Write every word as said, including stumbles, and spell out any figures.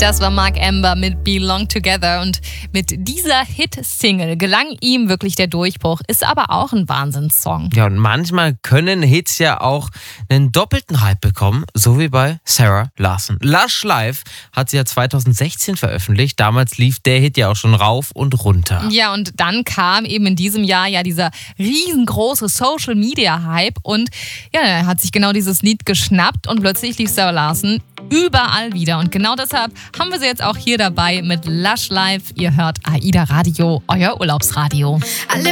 Das war Mark Amber mit Belong Together und mit dieser Hit-Single gelang ihm wirklich der Durchbruch, ist aber auch ein Wahnsinnssong. Ja, und manchmal können Hits ja auch einen doppelten Hype bekommen, so wie bei Sarah Larsson. Lush Life hat sie ja zwanzig sechzehn veröffentlicht, damals lief der Hit ja auch schon rauf und runter. Ja, und dann kam eben in diesem Jahr ja dieser riesengroße Social-Media-Hype und ja, er hat sich genau dieses Lied geschnappt und plötzlich lief Sarah Larsson überall wieder. Und genau deshalb haben wir sie jetzt auch hier dabei mit Lush Life. Ihr hört AIDA Radio, euer Urlaubsradio. Alle